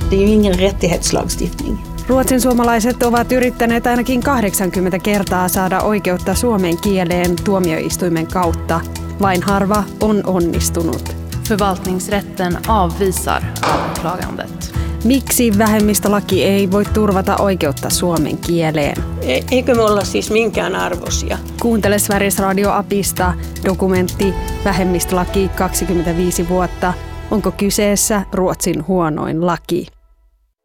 Det är ju ingen rättighetslagstiftning. Ruotsin suomalaiset ovat yrittäneet ainakin 80 kertaa saada oikeutta suomen kieleen tuomioistuimen kautta. Vain harva on onnistunut. Förvaltningsrätten avvisar överklagandet. Miksi vähemmistölaki ei voi turvata oikeutta suomen kieleen? Eikö me olla siis minkään arvoisia? Kuuntele Sveriges Radio Apista dokumentti Vähemmistölaki 25 vuotta. Onko kyseessä Ruotsin huonoin laki?